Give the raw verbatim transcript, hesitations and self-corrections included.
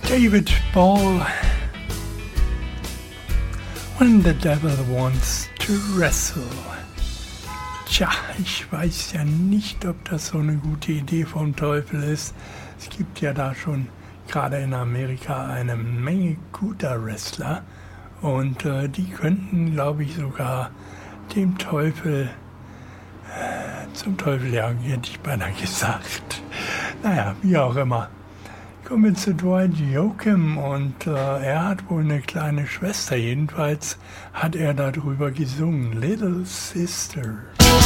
David Ball. When the Devil Wants to Wrestle. Tja, ich weiß ja nicht, ob das so eine gute Idee vom Teufel ist. Es gibt ja da schon gerade in Amerika eine Menge guter Wrestler und äh, die könnten, glaube ich, sogar dem Teufel, äh, zum Teufel jagen, hätte ich beinahe gesagt. Naja, wie auch immer. Kommen wir zu Dwight Yoakam und äh, er hat wohl eine kleine Schwester, jedenfalls hat er darüber gesungen, Little Sister.